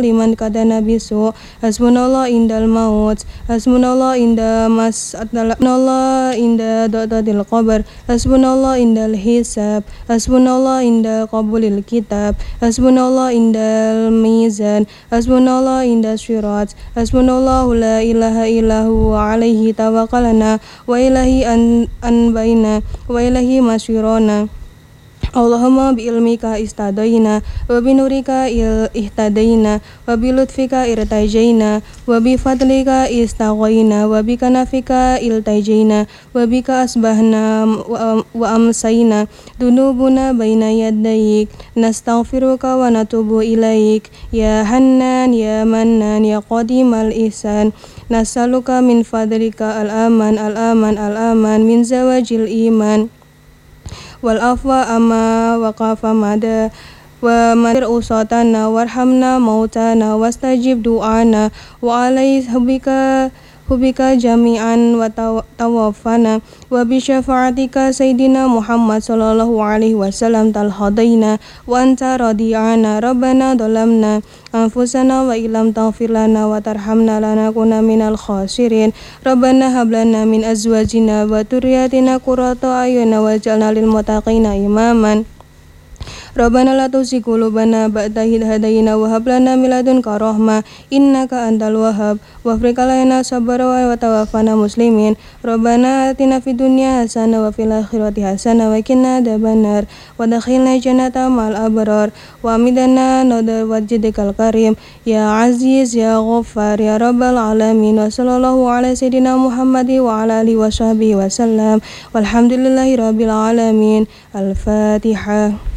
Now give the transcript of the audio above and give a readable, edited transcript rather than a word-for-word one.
liman kadana bisu, hasbunallah indal maut, hasbunallah inda hasbunallah inda do'datil qabr, hasbunallah indal hisab, hasbunallah inda qabulil kitab, hasbunallah indal mizan, hasbunallah inda syirat, hasbunallahu la ilaha illahu wa alaihi tawakkalna wa ilahi anbaina wa ilahi masyirona. Allahumma bi ilmika istadaina wa bi nurika ihtadaina wa bi lutfika irtajaina wa bi fadlika istaghaina wa bi kanafika iltajaina wa bika asbahna wa amsayna dunubuna baina yadayik nastaghfiruka wa natubu ilaik ya Hannan ya Mannan ya Qadimal ihsan nas'aluka min fadlika al-aman min zawajil iman wal afwa amma waqafa mada wa madir usatana warhamna mautana wastajib du'ana wa alaihi hubika jami'an wa tawaffana wa bi syafa'atika sayyidina Muhammad sallallahu alaihi wasallam talhadaina wa anta radi'ana rabbana dhalamna anfusana wa illam taghfir lana wa tarhamna lanakuna minal khasirin rabbana hab lana min azwajina wa dhurriyyatina qurrata a'yun waj'alna lil muttaqina imaman. Rabbana la tuzigh qulubana ba'da idh hadaytana wa hab lana min ladunka rahmah innaka antal wahhab wafrik alaina sabra wa tawaffana muslimin. Rabbana atina fid dunya hasanah wa fil akhirati hasanah wa qina adzabannar wa adkhilna jannata ma'al abrar wa amidna nadar wajhikal karim ya aziz ya ghaffar ya rabbal alamin wa sallallahu ala sayyidina Muhammad wa ala alihi wa sahbihi wa sallam walhamdulillahi rabbil alamin. Al-Fatihah.